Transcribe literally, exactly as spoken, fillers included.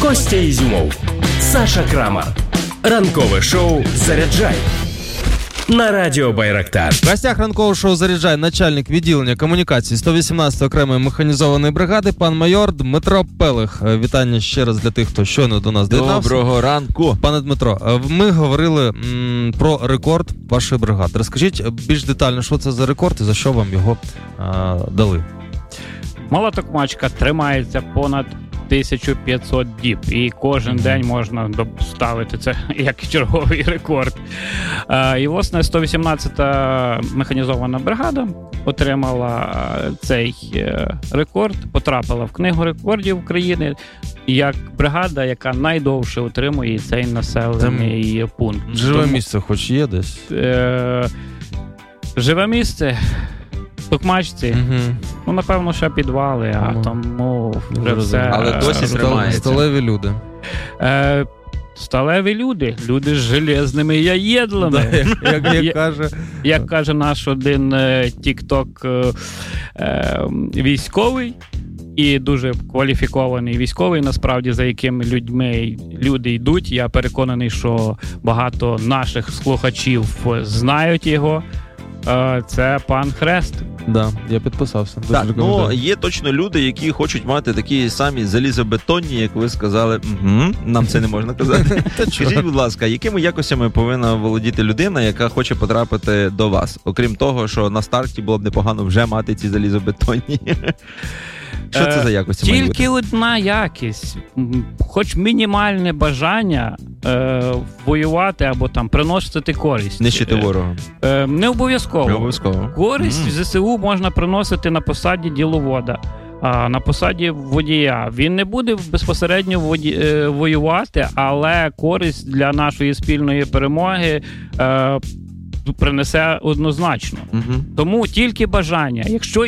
Костя Ізюмов, Саша Крамар. Ранкове шоу «Заряджай» на радіо Байрактар. В гостях ранкового шоу «Заряджай» начальник відділення комунікації сто вісімнадцятої окремої механізованої бригади, пан майор Дмитро Пелих. Вітання ще раз для тих, хто щойно до нас доєднався. Доброго ранку. Пане Дмитро, ми говорили м, про рекорд вашої бригади. Розкажіть більш детально, що це за рекорд і за що вам його а, дали? Мала токмачка тримається понад тисячу п'ятсот діб, і кожен день можна ставити це як черговий рекорд. І, власне, сто вісімнадцята механізована бригада отримала цей рекорд, потрапила в Книгу рекордів України як бригада, яка найдовше утримує цей населений Там пункт. Живе Тому, місце хоч є десь? Е- живе місце в Токмачці, угу. ну, напевно, ще підвали, а угу. тому вже все... Але досі тримається. Сталеві люди. Е, сталеві люди, люди з железними яєдлами. Да, як, як, каже... як каже наш один е, тік-ток е, е, військовий, і дуже кваліфікований військовий, насправді, за якими людьми люди йдуть. Я переконаний, що багато наших слухачів знають його. Це пан Хрест. Да, я підписався. Так, ну, є точно люди, які хочуть мати такі самі залізобетонні, як ви сказали. Угу, нам це не можна казати. Скажіть, будь ласка, якими якостями повинна володіти людина, яка хоче потрапити до вас? Окрім того, що на старті було б непогано вже мати ці залізобетонні. Що це за якості? Тільки одна якість. Хоч мінімальне бажання е, воювати або там приносити користь. Нищити ворога. Е, не обов'язково. Не обов'язково. Користь mm. в ЗСУ можна приносити на посаді діловода, а на посаді водія. Він не буде безпосередньо воді, е, воювати, але користь для нашої спільної перемоги е, принесе однозначно. Mm-hmm. Тому тільки бажання. Якщо